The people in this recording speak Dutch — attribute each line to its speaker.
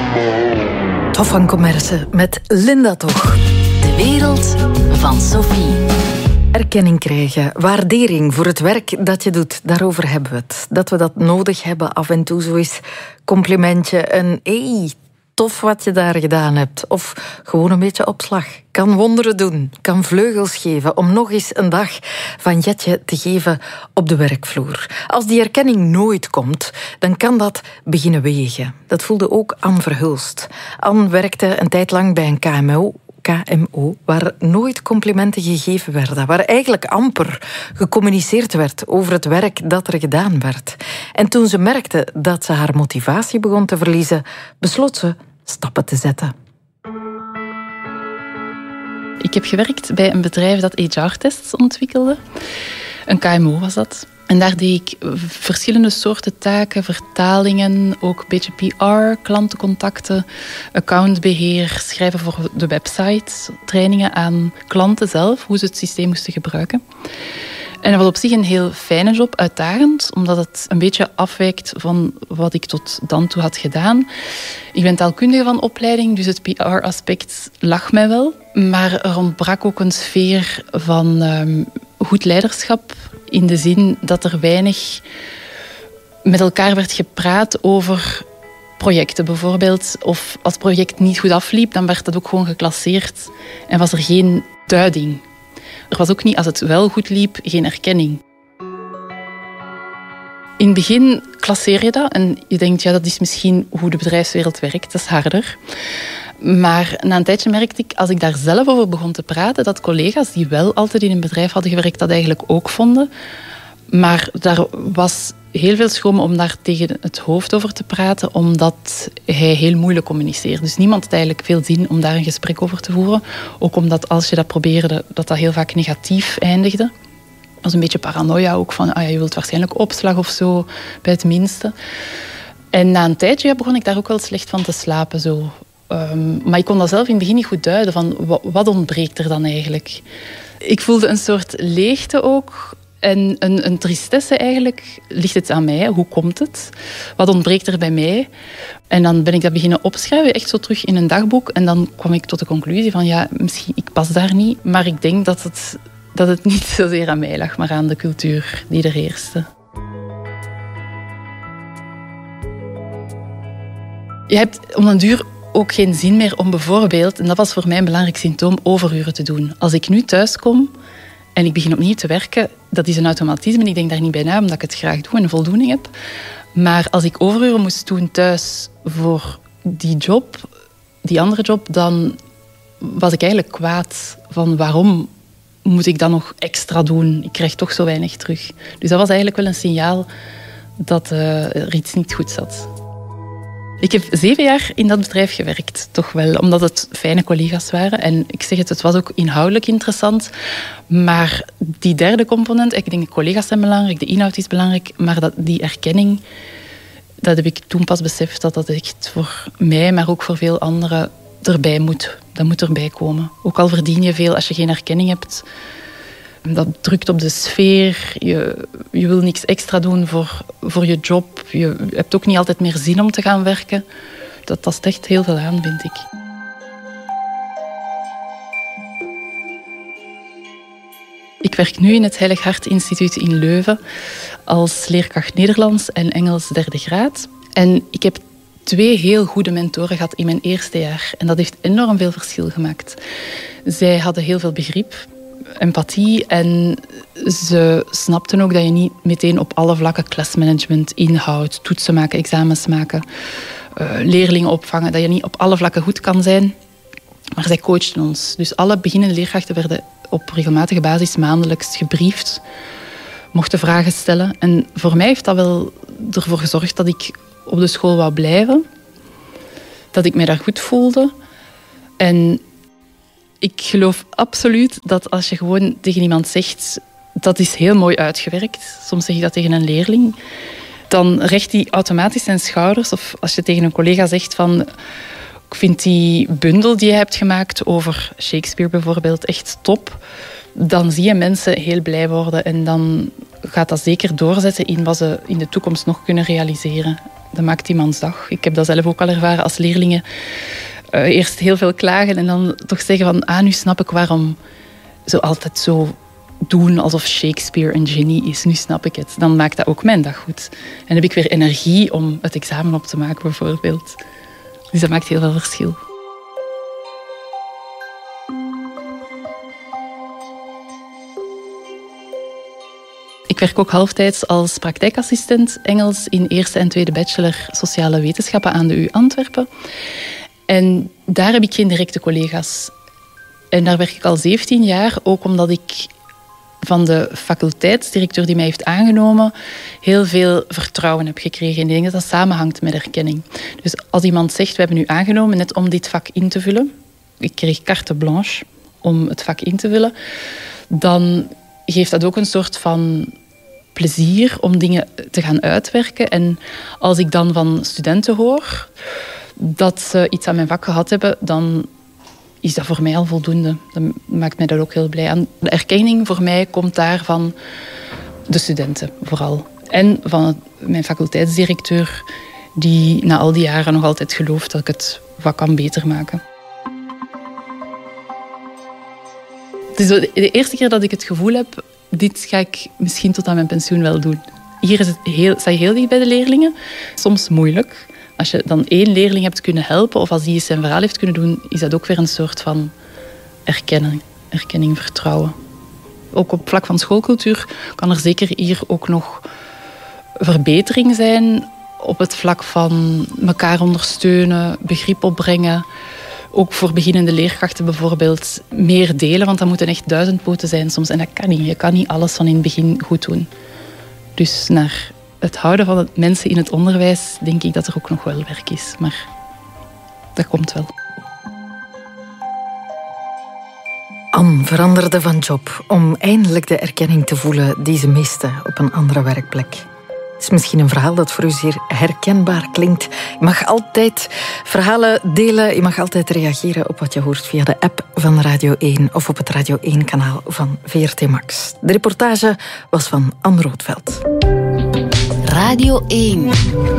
Speaker 1: Tof van Commerce met Linda Toch.
Speaker 2: De wereld van Sophie.
Speaker 1: Erkenning krijgen, waardering voor het werk dat je doet, daarover hebben we het. Dat we dat nodig hebben, af en toe zo eens complimentje, een hey, tof wat je daar gedaan hebt. Of gewoon een beetje opslag. Kan wonderen doen, kan vleugels geven om nog eens een dag van Jetje te geven op de werkvloer. Als die erkenning nooit komt, dan kan dat beginnen wegen. Dat voelde ook Anne Verhulst. Anne werkte een tijd lang bij een KMO, waar nooit complimenten gegeven werden, waar eigenlijk amper gecommuniceerd werd over het werk dat er gedaan werd. En toen ze merkte dat ze haar motivatie begon te verliezen, besloot ze stappen te zetten.
Speaker 3: Ik heb gewerkt bij een bedrijf dat HR-tests ontwikkelde. Een KMO was dat. En daar deed ik verschillende soorten taken, vertalingen, ook een beetje PR, klantencontacten, accountbeheer, schrijven voor de website, trainingen aan klanten zelf, hoe ze het systeem moesten gebruiken. En dat was op zich een heel fijne job, uitdagend, omdat het een beetje afwijkt van wat ik tot dan toe had gedaan. Ik ben taalkundige van opleiding, dus het PR-aspect lag mij wel. Maar er ontbrak ook een sfeer van goed leiderschap, in de zin dat er weinig met elkaar werd gepraat over projecten bijvoorbeeld. Of als het project niet goed afliep, dan werd dat ook gewoon geclasseerd en was er geen duiding. Er was ook niet, als het wel goed liep, geen erkenning. In het begin klasseer je dat en je denkt, ja, dat is misschien hoe de bedrijfswereld werkt, dat is harder. Maar na een tijdje merkte ik, als ik daar zelf over begon te praten, dat collega's die wel altijd in een bedrijf hadden gewerkt, dat eigenlijk ook vonden. Maar daar was heel veel schroom om daar tegen het hoofd over te praten, omdat hij heel moeilijk communiceert. Dus niemand had eigenlijk veel zin om daar een gesprek over te voeren. Ook omdat als je dat probeerde, dat heel vaak negatief eindigde. Dat was een beetje paranoia ook van, je wilt waarschijnlijk opslag of zo, bij het minste. En na een tijdje begon ik daar ook wel slecht van te slapen, zo. Maar ik kon dat zelf in het begin niet goed duiden, van wat ontbreekt er dan eigenlijk? Ik voelde een soort leegte ook. En een tristesse eigenlijk. Ligt het aan mij? Hoe komt het? Wat ontbreekt er bij mij? En dan ben ik dat beginnen opschrijven, echt zo terug in een dagboek. En dan kwam ik tot de conclusie van, ja, misschien ik pas daar niet. Maar ik denk dat het niet zozeer aan mij lag, maar aan de cultuur die er heerste. Je hebt om een duur ook geen zin meer om bijvoorbeeld, en dat was voor mij een belangrijk symptoom, overuren te doen. Als ik nu thuis kom en ik begin opnieuw te werken, dat is een automatisme. Ik denk daar niet bij na, omdat ik het graag doe en een voldoening heb. Maar als ik overuren moest doen thuis voor die job, die andere job, dan was ik eigenlijk kwaad van waarom moet ik dan nog extra doen? Ik krijg toch zo weinig terug. Dus dat was eigenlijk wel een signaal dat er iets niet goed zat. Ik heb 7 jaar in dat bedrijf gewerkt, toch wel, omdat het fijne collega's waren. En ik zeg het was ook inhoudelijk interessant. Maar die derde component, ik denk de collega's zijn belangrijk, de inhoud is belangrijk, maar die erkenning, dat heb ik toen pas beseft dat dat echt voor mij, maar ook voor veel anderen erbij moet. Dat moet erbij komen. Ook al verdien je veel, als je geen erkenning hebt, dat drukt op de sfeer. Je wil niks extra doen voor je job. Je hebt ook niet altijd meer zin om te gaan werken. Dat tast echt heel veel aan, vind ik. Ik werk nu in het Heilig Hart Instituut in Leuven als leerkracht Nederlands en Engels 3e graad. En ik heb 2 heel goede mentoren gehad in mijn eerste jaar. En dat heeft enorm veel verschil gemaakt. Zij hadden heel veel begrip, empathie en ze snapten ook dat je niet meteen op alle vlakken klasmanagement, inhoud, toetsen maken, examens maken, leerlingen opvangen, dat je niet op alle vlakken goed kan zijn. Maar zij coachten ons. Dus alle beginnende leerkrachten werden op regelmatige basis maandelijks gebriefd, mochten vragen stellen. En voor mij heeft dat wel ervoor gezorgd dat ik op de school wou blijven, dat ik mij daar goed voelde. En ik geloof absoluut dat als je gewoon tegen iemand zegt, dat is heel mooi uitgewerkt, soms zeg je dat tegen een leerling, dan recht hij automatisch zijn schouders. Of als je tegen een collega zegt van, ik vind die bundel die je hebt gemaakt over Shakespeare bijvoorbeeld echt top, dan zie je mensen heel blij worden en dan gaat dat zeker doorzetten in wat ze in de toekomst nog kunnen realiseren. Dat maakt iemands dag. Ik heb dat zelf ook al ervaren als leerlingen. Eerst heel veel klagen en dan toch zeggen van... nu snap ik waarom ze altijd zo doen alsof Shakespeare een genie is. Nu snap ik het. Dan maakt dat ook mijn dag goed. En dan heb ik weer energie om het examen op te maken, bijvoorbeeld. Dus dat maakt heel veel verschil. Ik werk ook halftijds als praktijkassistent Engels in eerste en tweede bachelor sociale wetenschappen aan de U Antwerpen. En daar heb ik geen directe collega's. En daar werk ik al 17 jaar, ook omdat ik van de faculteitsdirecteur die mij heeft aangenomen heel veel vertrouwen heb gekregen. En ik denk dat dat samenhangt met erkenning. Dus als iemand zegt, we hebben u aangenomen net om dit vak in te vullen. Ik kreeg carte blanche om het vak in te vullen. Dan geeft dat ook een soort van plezier om dingen te gaan uitwerken. En als ik dan van studenten hoor dat ze iets aan mijn vak gehad hebben, dan is dat voor mij al voldoende. Dat maakt mij dat ook heel blij aan. De erkenning voor mij komt daar van de studenten vooral. En van mijn faculteitsdirecteur, die na al die jaren nog altijd gelooft dat ik het vak kan beter maken. Het is de eerste keer dat ik het gevoel heb, dit ga ik misschien tot aan mijn pensioen wel doen. Hier is sta je heel dicht bij de leerlingen. Soms moeilijk. Als je dan 1 leerling hebt kunnen helpen, of als die zijn verhaal heeft kunnen doen, is dat ook weer een soort van erkenning, vertrouwen. Ook op vlak van schoolcultuur kan er zeker hier ook nog verbetering zijn op het vlak van elkaar ondersteunen, begrip opbrengen. Ook voor beginnende leerkrachten bijvoorbeeld meer delen, want dat moeten echt 1000 poten zijn soms. En dat kan niet. Je kan niet alles van in het begin goed doen. Dus naar het houden van mensen in het onderwijs denk ik dat er ook nog wel werk is. Maar dat komt wel.
Speaker 1: Anne veranderde van job om eindelijk de erkenning te voelen die ze miste op een andere werkplek. Het is misschien een verhaal dat voor u zeer herkenbaar klinkt. Je mag altijd verhalen delen. Je mag altijd reageren op wat je hoort via de app van Radio 1 of op het Radio 1-kanaal van VRT Max. De reportage was van Anne Roodveld.
Speaker 2: Radio 1.